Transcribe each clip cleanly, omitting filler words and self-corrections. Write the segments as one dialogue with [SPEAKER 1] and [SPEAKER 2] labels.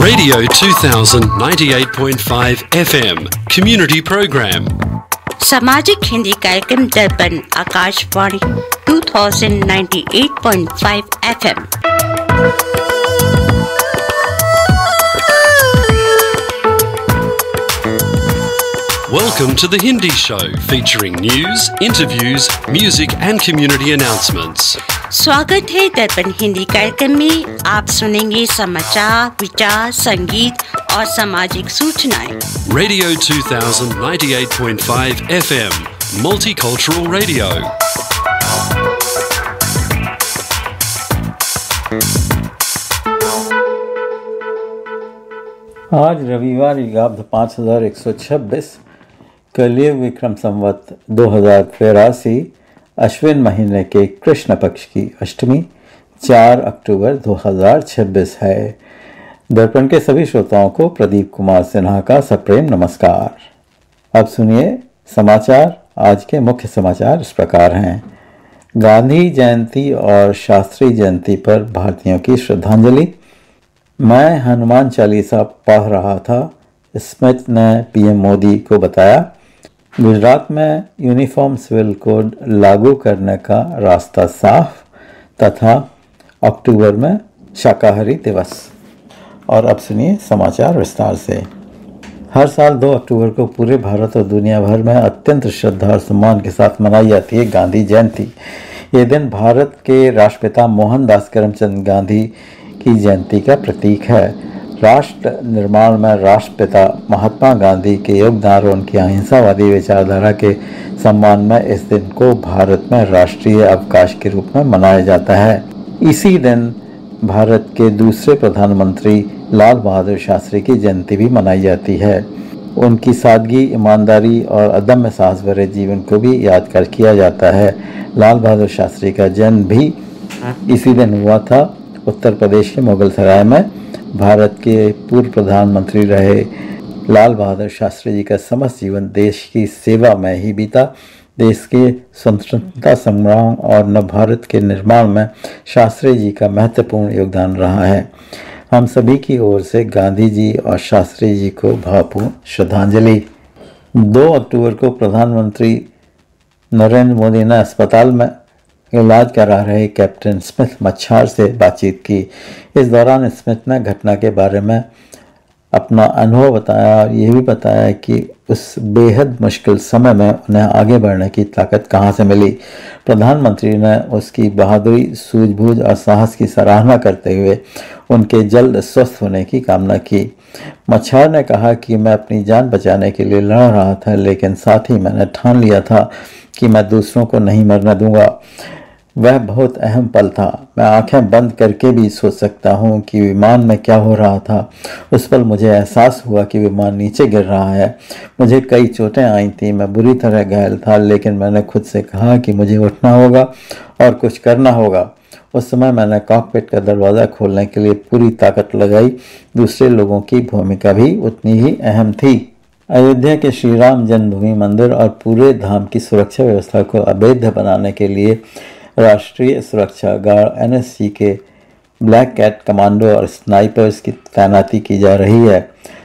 [SPEAKER 1] Radio 2000 98.5 FM Community Program.
[SPEAKER 2] सामाजिक हिंदी कार्यक्रम दर्पण Akashvani 2098.5 FM।
[SPEAKER 1] Welcome to the Hindi Show, featuring news, interviews, music and community announcements.
[SPEAKER 2] स्वागत है दर्पण हिंदी कार्यक्रम में। आप सुनेंगे समाचार, विचार, संगीत और सामाजिक सूचनाएं।
[SPEAKER 1] Radio 2000 98.5 FM Multicultural Radio.
[SPEAKER 3] आज रविवार याब्द 5126 कलियुग विक्रम संवत 2083 अश्विन महीने के कृष्ण पक्ष की अष्टमी 4 अक्टूबर 2026 है। दर्पण के सभी श्रोताओं को प्रदीप कुमार सिन्हा का सप्रेम नमस्कार। अब सुनिए समाचार। आज के मुख्य समाचार इस प्रकार हैं। गांधी जयंती और शास्त्री जयंती पर भारतीयों की श्रद्धांजलि। मैं हनुमान चालीसा पढ़ रहा था, स्मिथ ने पीएम मोदी को बताया। गुजरात में यूनिफॉर्म सिविल कोड लागू करने का रास्ता साफ, तथा अक्टूबर में शाकाहारी दिवस। और अब सुनिए समाचार विस्तार से। हर साल 2 अक्टूबर को पूरे भारत और दुनिया भर में अत्यंत श्रद्धा और सम्मान के साथ मनाई जाती है गांधी जयंती। ये दिन भारत के राष्ट्रपिता मोहनदास करमचंद गांधी की जयंती का प्रतीक है। राष्ट्र निर्माण में राष्ट्रपिता महात्मा गांधी के योगदान और उनकी अहिंसावादी विचारधारा के सम्मान में इस दिन को भारत में राष्ट्रीय अवकाश के रूप में मनाया जाता है। इसी दिन भारत के दूसरे प्रधानमंत्री लाल बहादुर शास्त्री की जयंती भी मनाई जाती है। उनकी सादगी, ईमानदारी और अदम्य साहस भरे जीवन को भी याद कर किया जाता है। लाल बहादुर शास्त्री का जन्म भी इसी दिन हुआ था। उत्तर प्रदेश के मुगलसराय में भारत के पूर्व प्रधानमंत्री रहे लाल बहादुर शास्त्री जी का समस्त जीवन देश की सेवा में ही बीता। देश के स्वतंत्रता संग्राम और नव भारत के निर्माण में शास्त्री जी का महत्वपूर्ण योगदान रहा है। हम सभी की ओर से गांधी जी और शास्त्री जी को भावपूर्ण श्रद्धांजलि। 2 अक्टूबर को प्रधानमंत्री नरेंद्र मोदी ने अस्पताल में इलाज करा रहे कैप्टन स्मिथ मच्छार से बातचीत की। इस दौरान स्मिथ ने घटना के बारे में अपना अनुभव बताया और ये भी बताया कि उस बेहद मुश्किल समय में उन्हें आगे बढ़ने की ताकत कहाँ से मिली। प्रधानमंत्री ने उसकी बहादुरी, सूझबूझ और साहस की सराहना करते हुए उनके जल्द स्वस्थ होने की कामना की। मच्छार ने कहा कि मैं अपनी जान बचाने के लिए लड़ रहा था, लेकिन साथ ही मैंने ठान लिया था कि मैं दूसरों को नहीं मरने दूंगा। वह बहुत अहम पल था। मैं आंखें बंद करके भी सोच सकता हूँ कि विमान में क्या हो रहा था। उस पल मुझे एहसास हुआ कि विमान नीचे गिर रहा है। मुझे कई चोटें आई थी, मैं बुरी तरह घायल था, लेकिन मैंने खुद से कहा कि मुझे उठना होगा और कुछ करना होगा। उस समय मैंने कॉकपिट का दरवाज़ा खोलने के लिए पूरी ताकत लगाई। दूसरे लोगों की भूमिका भी उतनी ही अहम थी। अयोध्या के श्री राम जन्मभूमि मंदिर और पूरे धाम की सुरक्षा व्यवस्था को अवैध बनाने के लिए राष्ट्रीय सुरक्षा गार्ड एनएसजी के ब्लैक कैट कमांडो और स्नाइपर्स की तैनाती की जा रही है।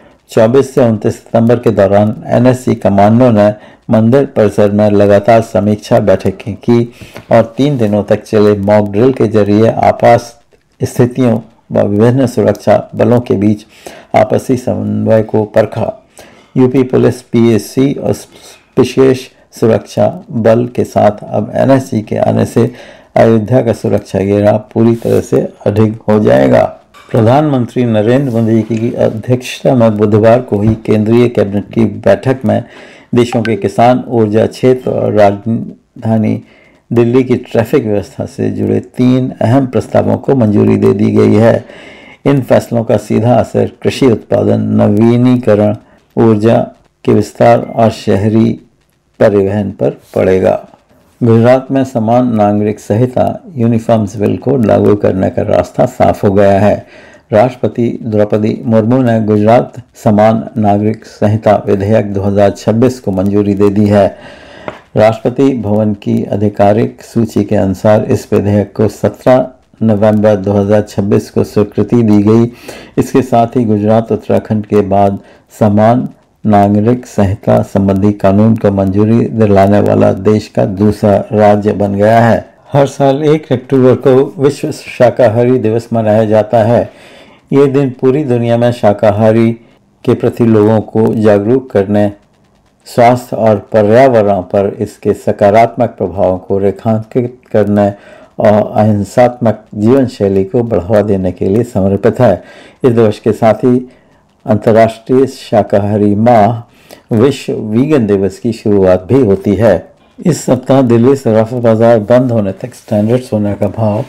[SPEAKER 3] 24 से 29 सितंबर के दौरान एनएसजी कमांडो ने मंदिर परिसर में लगातार समीक्षा बैठकें की और 3 दिनों तक चले मॉक ड्रिल के जरिए आपात स्थितियों व विभिन्न सुरक्षा बलों के बीच आपसी समन्वय को परखा। यूपी पुलिस, पीएससी और विशेष सुरक्षा बल के साथ अब एनएसजी के आने से अयोध्या का सुरक्षा घेरा पूरी तरह से अडिग हो जाएगा। प्रधानमंत्री नरेंद्र मोदी की अध्यक्षता में बुधवार को हुई केंद्रीय कैबिनेट की बैठक में देशों के किसान, ऊर्जा क्षेत्र और राजधानी दिल्ली की ट्रैफिक व्यवस्था से जुड़े 3 अहम प्रस्तावों को मंजूरी दे दी गई है। इन फैसलों का सीधा असर कृषि उत्पादन, नवीनीकरण, ऊर्जा के विस्तार और शहरी परिवहन पर पड़ेगा। गुजरात में समान नागरिक संहिता यूनिफॉर्म सिविल कोड लागू करने का रास्ता साफ हो गया है। राष्ट्रपति द्रौपदी मुर्मू ने गुजरात समान नागरिक संहिता विधेयक 2026 को मंजूरी दे दी है। राष्ट्रपति भवन की आधिकारिक सूची के अनुसार इस विधेयक को 17 नवंबर 2026 को स्वीकृति दी गई। इसके साथ ही गुजरात उत्तराखंड के बाद समान नागरिक संहिता संबंधी कानून को मंजूरी दिलाने वाला देश का दूसरा राज्य बन गया है। हर साल 1 अक्टूबर को विश्व शाकाहारी दिवस मनाया जाता है। ये दिन पूरी दुनिया में शाकाहारी के प्रति लोगों को जागरूक करने, स्वास्थ्य और पर्यावरण पर इसके सकारात्मक प्रभावों को रेखांकित करने और अहिंसात्मक जीवन शैली को बढ़ावा देने के लिए समर्पित है। इस दिवस के साथ ही अंतर्राष्ट्रीय शाकाहारी माह विश्व वीगन दिवस की शुरुआत भी होती है। इस सप्ताह दिल्ली सराफा बाजार बंद होने तक स्टैंडर्ड सोने का भाव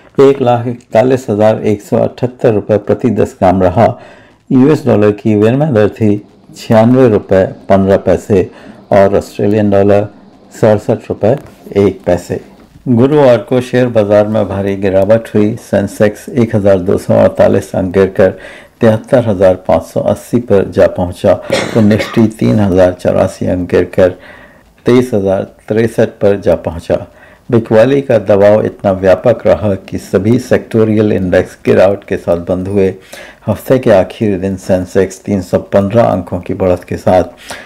[SPEAKER 3] 1,41,178 रुपये प्रति 10 ग्राम रहा। US डॉलर की विनिमय दर थी 96 रुपये 15 पैसे और ऑस्ट्रेलियन डॉलर 67 रुपये 1 पैसे। गुरुवार को शेयर बाजार में भारी गिरावट हुई। सेंसेक्स 1,248 अंक गिरकर 73,580 पर जा पहुंचा तो निफ्टी 3,084 अंक गिरकर 23,063 पर जा पहुंचा। बिकवाली का दबाव इतना व्यापक रहा कि सभी सेक्टोरियल इंडेक्स गिरावट के साथ बंद हुए। हफ्ते के आखिरी दिन सेंसेक्स 315 अंकों की बढ़त के साथ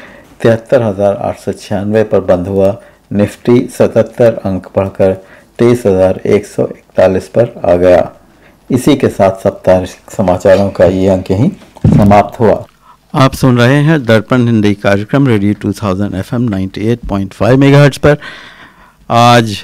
[SPEAKER 3] 73,896 पर बंद हुआ। निफ्टी 77 अंक बढ़कर 23,141 पर आ गया। इसी के साथ साप्ताहिक समाचारों का ये अंक यहीं समाप्त हुआ। आप सुन रहे हैं दर्पण हिंदी कार्यक्रम रेडियो 2000 FM 98.5 मेगाहर्ट्ज पर। आज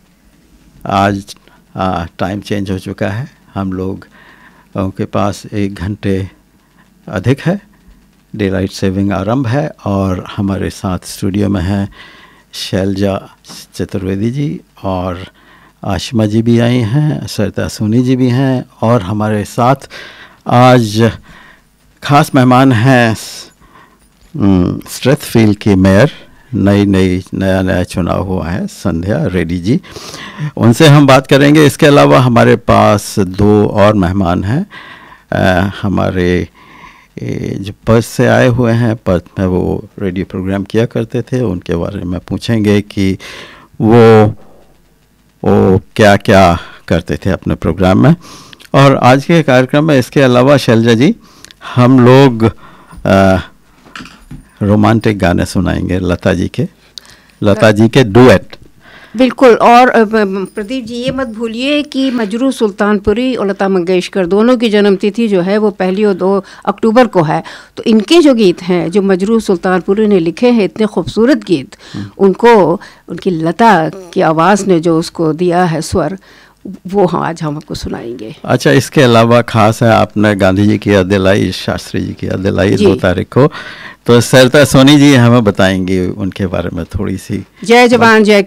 [SPEAKER 3] टाइम चेंज हो चुका है। हम लोगों के पास 1 घंटे अधिक है। डे लाइट सेविंग आरंभ है और हमारे साथ स्टूडियो में हैं शैलजा चतुर्वेदी जी और आशिमा जी भी आई हैं, सरिता सोनी जी भी हैं और हमारे साथ आज ख़ास मेहमान हैं स्ट्रेथफील्ड की मेयर, नया चुनाव हुआ है, संध्या रेड्डी जी। उनसे हम बात करेंगे। इसके अलावा हमारे पास 2 और मेहमान हैं। हमारे जो पर्थ से आए हुए हैं, पर्थ में वो रेडियो प्रोग्राम किया करते थे, उनके बारे में पूछेंगे कि वो क्या क्या करते थे अपने प्रोग्राम में। और आज के कार्यक्रम में इसके अलावा शैलजा जी हम लोग रोमांटिक गाने सुनाएंगे लता जी के डुएट।
[SPEAKER 4] बिल्कुल। और प्रदीप जी ये मत भूलिए कि मजरू सुल्तानपुरी और लता मंगेशकर दोनों की जन्मतिथि जो है वो 1 और 2 अक्टूबर को है। तो इनके जो गीत हैं जो मजरू सुल्तानपुरी ने लिखे हैं, इतने खूबसूरत गीत, उनको उनकी लता की आवाज़ ने जो उसको दिया है स्वर, वो आज हम आपको सुनाएंगे।
[SPEAKER 3] अच्छा, इसके अलावा खास है आपने गांधी जी की याद दिलाई, शास्त्री जी की याद दिलाई 2 तारीख को, तो सरिता सोनी जी हमें बताएंगी उनके बारे में थोड़ी सी।
[SPEAKER 4] जय जवान जय